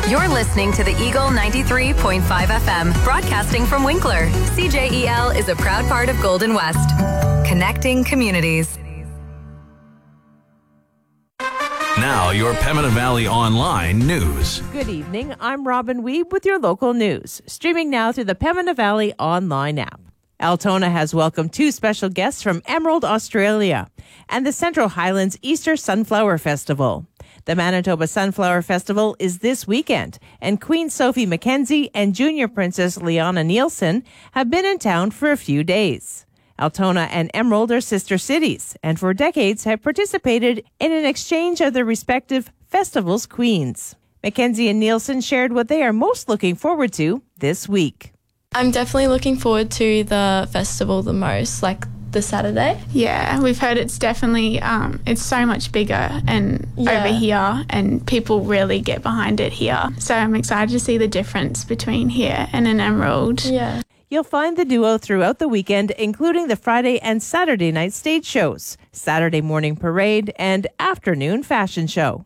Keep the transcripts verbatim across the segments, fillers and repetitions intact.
You're listening to the Eagle ninety-three point five F M, broadcasting from Winkler. C J E L is a proud part of Golden West, connecting communities. Now, your Pembina Valley Online news. Good evening. I'm Robin Weeb with your local news. Streaming now through the Pembina Valley Online app. Altona has welcomed two special guests from Emerald, Australia, and the Central Highlands Easter Sunflower Festival. The Manitoba Sunflower Festival is this weekend, and Queen Sophie Mackenzie and Junior Princess Liana Nielsen have been in town for a few days. Altona and Emerald are sister cities, and for decades have participated in an exchange of their respective festival's queens. Mackenzie and Nielsen shared what they are most looking forward to this week. I'm definitely looking forward to the festival the most, like the Saturday. Yeah, we've heard it's definitely, um, it's so much bigger and Yeah. over here, and people really get behind it here. So I'm excited to see the difference between here and an Emerald. Yeah. You'll find the duo throughout the weekend, including the Friday and Saturday night stage shows, Saturday morning parade, and afternoon fashion show.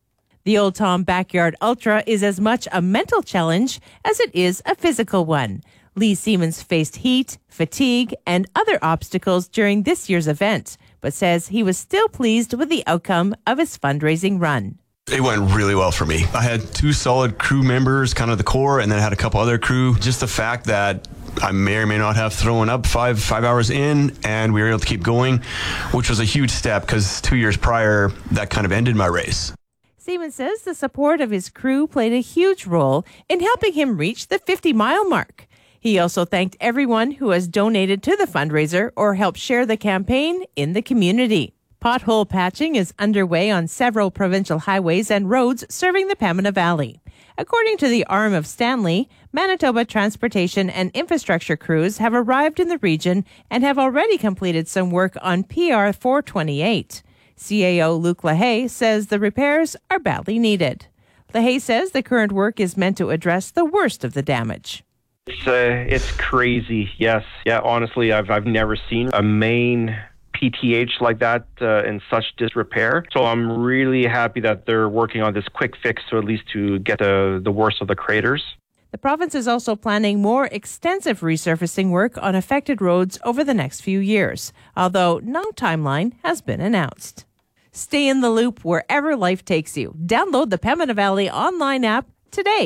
The Old Tom Backyard Ultra is as much a mental challenge as it is a physical one. Lee Siemens faced heat, fatigue, and other obstacles during this year's event, but says he was still pleased with the outcome of his fundraising run. It went really well for me. I had two solid crew members, kind of the core, and then I had a couple other crew. Just the fact that I may or may not have thrown up five five hours in, and we were able to keep going, which was a huge step because two years prior, that kind of ended my race. Siemens says the support of his crew played a huge role in helping him reach the fifty-mile mark. He also thanked everyone who has donated to the fundraiser or helped share the campaign in the community. Pothole patching is underway on several provincial highways and roads serving the Pembina Valley. According to the arm of Stanley, Manitoba Transportation and Infrastructure crews have arrived in the region and have already completed some work on P R four twenty-eight. C A O Luke LaHaye says the repairs are badly needed. LaHaye says the current work is meant to address the worst of the damage. It's uh, it's crazy. Yes, yeah. Honestly, I've I've never seen a main P T H like that uh, in such disrepair. So I'm really happy that they're working on this quick fix, so at least to get the the worst of the craters. The province is also planning more extensive resurfacing work on affected roads over the next few years, although no timeline has been announced. Stay in the loop wherever life takes you. Download the Pembina Valley Online app today.